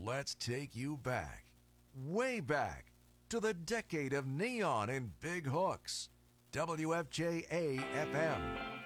Let's take you back, way back, to the decade of neon and big hooks. WFJA FM.